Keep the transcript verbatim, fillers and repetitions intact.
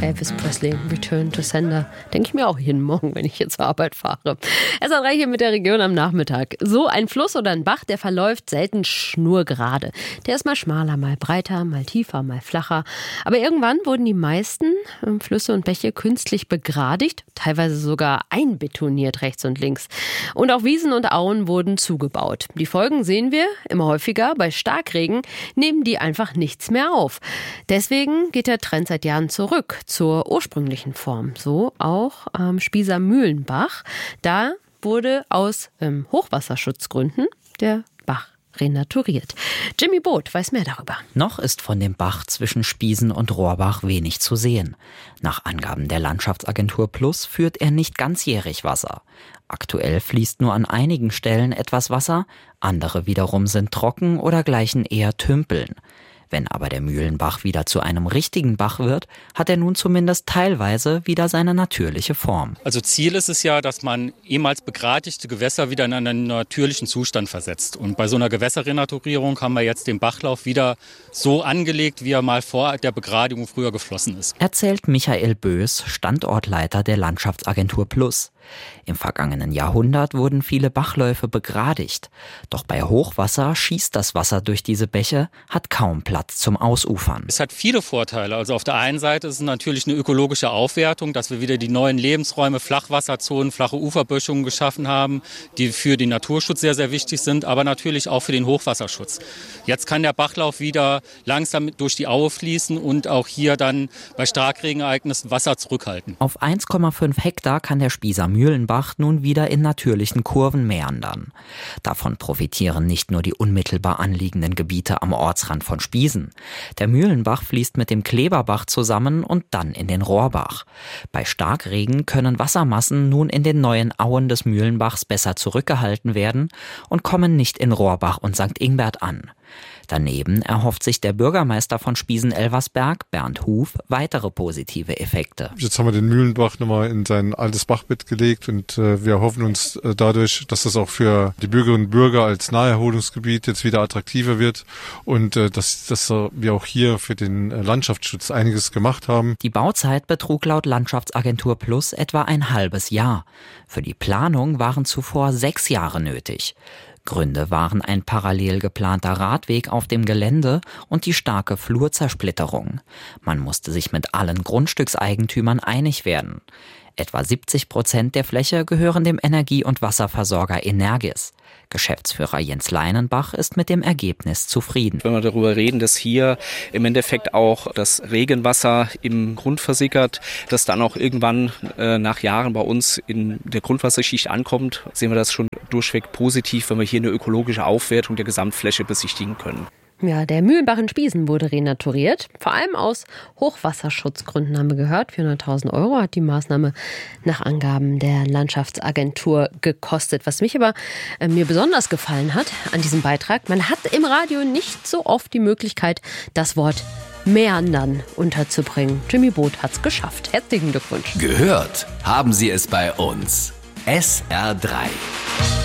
Elvis Presley, Return to Sender. Denke ich mir auch jeden Morgen, wenn ich hier zur Arbeit fahre. Es hat reich hier mit der Region am Nachmittag. So ein Fluss oder ein Bach, der verläuft selten schnurgerade. Der ist mal schmaler, mal breiter, mal tiefer, mal flacher. Aber irgendwann wurden die meisten Flüsse und Bäche künstlich begradigt, teilweise sogar einbetoniert rechts und links. Und auch Wiesen und Auen wurden zugebaut. Die Folgen sehen wir immer häufiger. Bei Starkregen nehmen die einfach nichts mehr auf. Deswegen geht der Trend seit Jahren zurück zur ursprünglichen Form. So auch am Spießer Mühlenbach. Da wurde aus ähm, Hochwasserschutzgründen der Bach renaturiert. Jimmy Boot weiß mehr darüber. Noch ist von dem Bach zwischen Spiesen und Rohrbach wenig zu sehen. Nach Angaben der Landschaftsagentur Plus führt er nicht ganzjährig Wasser. Aktuell fließt nur an einigen Stellen etwas Wasser, andere wiederum sind trocken oder gleichen eher Tümpeln. Wenn aber der Mühlenbach wieder zu einem richtigen Bach wird, hat er nun zumindest teilweise wieder seine natürliche Form. Also Ziel ist es ja, dass man ehemals begradigte Gewässer wieder in einen natürlichen Zustand versetzt. Und bei so einer Gewässerrenaturierung haben wir jetzt den Bachlauf wieder so angelegt, wie er mal vor der Begradigung früher geflossen ist. Erzählt Michael Bös, Standortleiter der Landschaftsagentur Plus. Im vergangenen Jahrhundert wurden viele Bachläufe begradigt. Doch bei Hochwasser schießt das Wasser durch diese Bäche, hat kaum Platz zum Ausufern. Es hat viele Vorteile. Also auf der einen Seite ist es natürlich eine ökologische Aufwertung, dass wir wieder die neuen Lebensräume, Flachwasserzonen, flache Uferböschungen geschaffen haben, die für den Naturschutz sehr, sehr wichtig sind, aber natürlich auch für den Hochwasserschutz. Jetzt kann der Bachlauf wieder langsam durch die Aue fließen und auch hier dann bei Starkregenereignissen Wasser zurückhalten. Auf eins Komma fünf Hektar kann der Spießer Mühlenbach nun wieder in natürlichen Kurven meandern. Davon profitieren nicht nur die unmittelbar anliegenden Gebiete am Ortsrand von Spiesen. Der Mühlenbach fließt mit dem Kleberbach zusammen und dann in den Rohrbach. Bei Starkregen können Wassermassen nun in den neuen Auen des Mühlenbachs besser zurückgehalten werden und kommen nicht in Rohrbach und Sankt Ingbert an. Daneben erhofft sich der Bürgermeister von Spiesen-Elversberg, Bernd Huf, weitere positive Effekte. Jetzt haben wir den Mühlenbach nochmal in sein altes Bachbett gelegt und äh, wir hoffen uns äh, dadurch, dass das auch für die Bürgerinnen und Bürger als Naherholungsgebiet jetzt wieder attraktiver wird und äh, dass, dass wir auch hier für den äh, Landschaftsschutz einiges gemacht haben. Die Bauzeit betrug laut Landschaftsagentur Plus etwa ein halbes Jahr. Für die Planung waren zuvor sechs Jahre nötig. Gründe waren ein parallel geplanter Radweg auf dem Gelände und die starke Flurzersplitterung. Man musste sich mit allen Grundstückseigentümern einig werden. Etwa siebzig Prozent der Fläche gehören dem Energie- und Wasserversorger Energis. Geschäftsführer Jens Leinenbach ist mit dem Ergebnis zufrieden. Wenn wir darüber reden, dass hier im Endeffekt auch das Regenwasser im Grund versickert, das dann auch irgendwann äh, nach Jahren bei uns in der Grundwasserschicht ankommt, sehen wir das schon durchweg positiv, wenn wir hier eine ökologische Aufwertung der Gesamtfläche besichtigen können. Ja, der Mühlenbach in Spiesen wurde renaturiert, vor allem aus Hochwasserschutzgründen, haben wir gehört. vierhunderttausend Euro hat die Maßnahme nach Angaben der Landschaftsagentur gekostet. Was mich aber äh, mir besonders gefallen hat an diesem Beitrag, man hat im Radio nicht so oft die Möglichkeit, das Wort Meandern unterzubringen. Jimmy Boot hat's geschafft. Herzlichen Glückwunsch. Gehört haben Sie es bei uns. S R drei.